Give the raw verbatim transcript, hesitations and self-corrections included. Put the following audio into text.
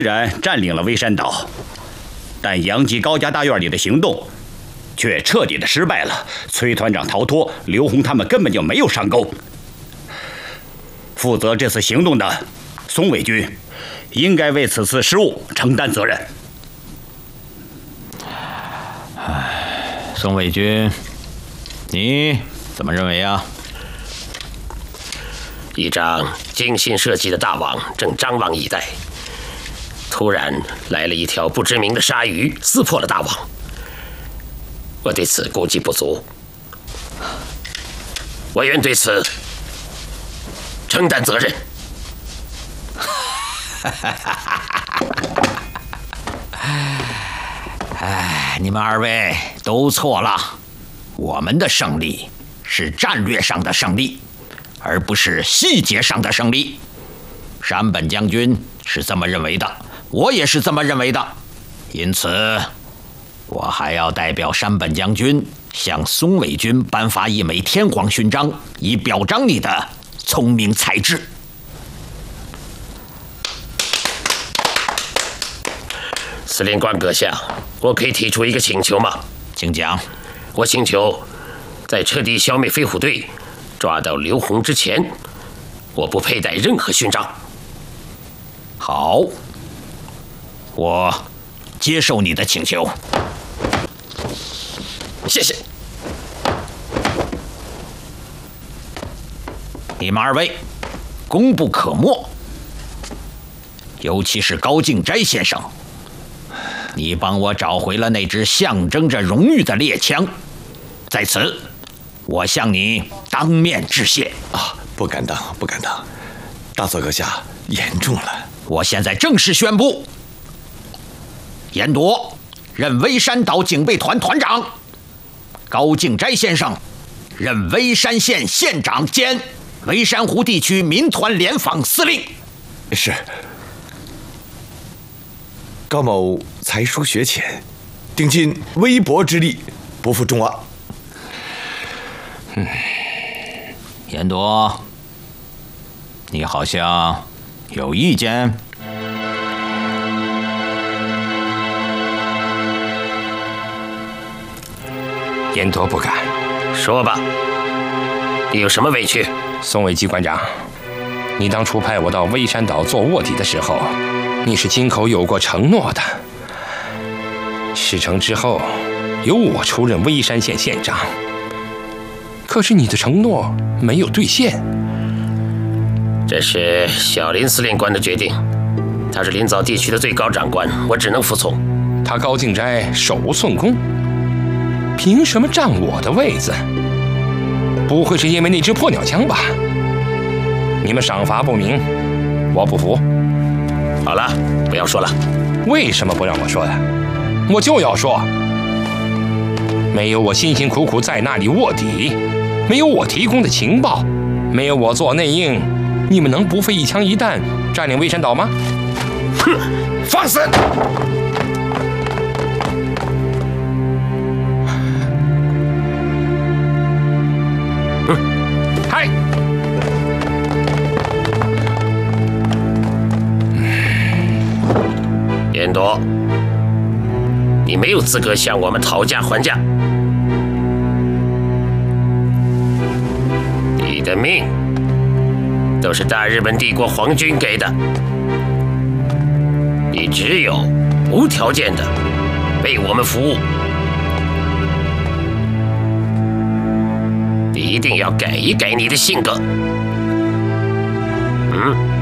虽然占领了微山岛，但杨吉高家大院里的行动却彻底的失败了。崔团长逃脱，刘洪他们根本就没有上钩。负责这次行动的松伟军，应该为此次失误承担责任。 唉，松伟军，你怎么认为啊？ 一张精心设计的大网正张望以待，突然来了一条不知名的鲨鱼，撕破了大网。我对此估计不足，我愿对此承担责任。 哎，你们二位都错了。我们的胜利是战略上的胜利，而不是细节上的胜利。山本将军是这么认为的，我也是这么认为的。因此，我还要代表山本将军向松尾军颁发一枚天皇勋章，以表彰你的聪明才智。 司令官阁下，我可以提出一个请求吗？ 请讲。 我请求，在彻底消灭飞虎队、抓到刘洪之前，我不佩戴任何勋章。 好，我接受你的请求。 谢谢。 你们二位功不可没，尤其是高敬斋先生，你帮我找回了那支象征着荣誉的猎枪，在此，我向你当面致谢。 啊，不敢当，不敢当，大佐阁下言重了。 我现在正式宣布，严铎任微山岛警备团团长，高敬斋先生任微山县县长兼微山湖地区民团联防司令。 是。高某才疏学浅，定尽微薄之力，不负众望。 嗯，严铎，你好像有意见。 严铎不敢。 说吧，你有什么委屈？ 松尾机关长，你当初派我到微山岛做卧底的时候，你是金口有过承诺的。事成之后，由我出任微山县县长，可是你的承诺没有兑现。 这是小林司令官的决定，他是临枣地区的最高长官，我只能服从。 他高敬斋手无寸功，凭什么占我的位子？不会是因为那支破鸟枪吧？你们赏罚不明，我不服。 好了，不要说了。 为什么不让我说呀？我就要说，没有我辛辛苦苦在那里卧底，没有我提供的情报，没有我做内应，你们能不费一枪一弹占领微山岛吗？ 哼，放肆！ 嗨！ 严铎，你没有资格向我们讨价还价。你的命都是大日本帝国皇军给的，你只有无条件的为我们服务。你一定要改一改你的性格。嗯。